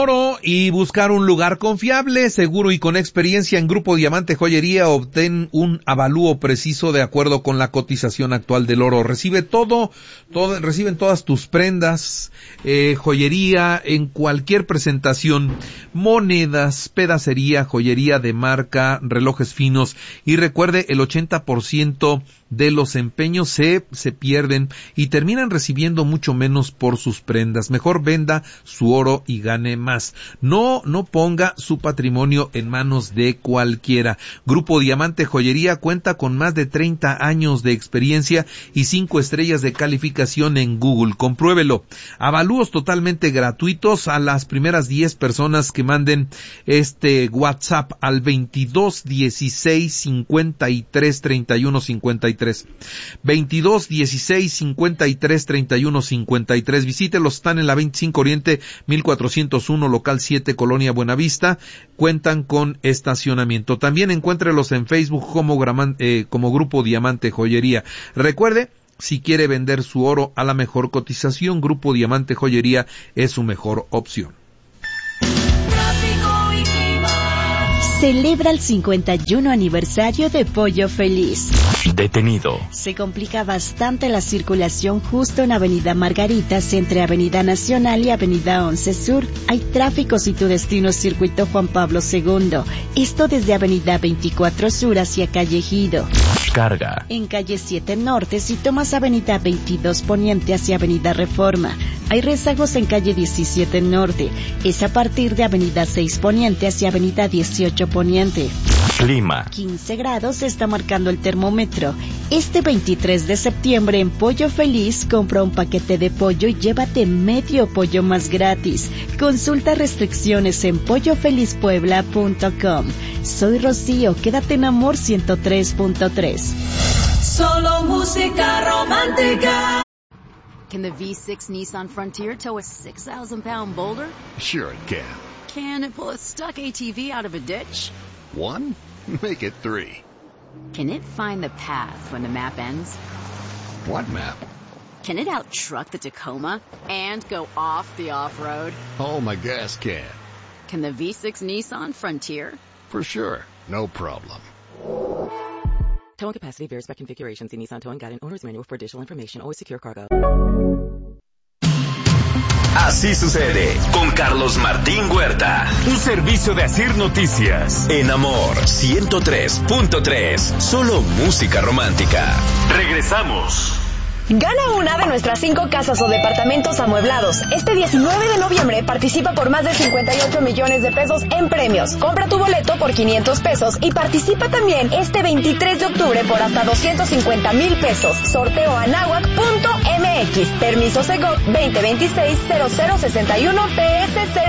Y buscar un lugar confiable, seguro y con experiencia en Grupo Diamante Joyería. Obtén un avalúo preciso de acuerdo con la cotización actual del oro. Reciben todas tus prendas, joyería en cualquier presentación, monedas, pedacería, joyería de marca, relojes finos. Y recuerde, el 80% de los empeños se pierden y terminan recibiendo mucho menos por sus prendas. Mejor venda su oro y gane más. No ponga su patrimonio en manos de cualquiera. Grupo Diamante Joyería cuenta con más de 30 años de experiencia y 5 estrellas de calificación en Google. Compruébelo. Avalúos totalmente gratuitos a las primeras 10 personas que manden este WhatsApp al 22 16 53 31 53. 22 16 53 31 53. Visítelos, están en la 25 Oriente 1401, local 7, Colonia Buenavista. Cuentan con estacionamiento. También encuéntrelos en Facebook como Grupo Diamante Joyería. Recuerde, si quiere vender su oro a la mejor cotización, Grupo Diamante Joyería es su mejor opción. Celebra el 51 aniversario de Pollo Feliz. Detenido. Se complica bastante la circulación justo en Avenida Margaritas entre Avenida Nacional y Avenida 11 Sur. Hay tráfico si tu destino es Circuito Juan Pablo II. Esto desde Avenida 24 Sur hacia Calle Ejido. Carga. En Calle 7 Norte si tomas Avenida 22 Poniente hacia Avenida Reforma. Hay rezagos en Calle 17 Norte. Es a partir de Avenida 6 Poniente hacia Avenida 18 Poniente. Clima. 15 grados se está marcando el termómetro. Este 23 de septiembre en Pollo Feliz, compra un paquete de pollo y llévate medio pollo más gratis. Consulta restricciones en pollofelizpuebla.com. Soy Rocío, quédate en Amor 103.3. Solo música romántica. Can the V6 Nissan Frontier tow a 6,000-pound boulder? Sure it can. Can it pull a stuck ATV out of a ditch? 1? Make it 3. Can it find the path when the map ends? What map? Can it out-truck the Tacoma and go off the off-road? Oh, my gas can. Can the V6 Nissan Frontier? For sure. No problem. Towing capacity varies by configuration. See Nissan Towing Guide and Owner's Manual for additional information. Always secure cargo. Así sucede con Carlos Martín Huerta. Un servicio de Asir Noticias. En Amor 103.3. Solo música romántica. Regresamos. Gana una de nuestras 5 casas o departamentos amueblados. Este 19 de noviembre participa por más de 58 millones de pesos en premios. Compra tu boleto por 500 pesos y participa también este 23 de octubre por hasta 250,000 pesos. Sorteo anahuac.mx. Permiso Segov 2026-0061 PS0.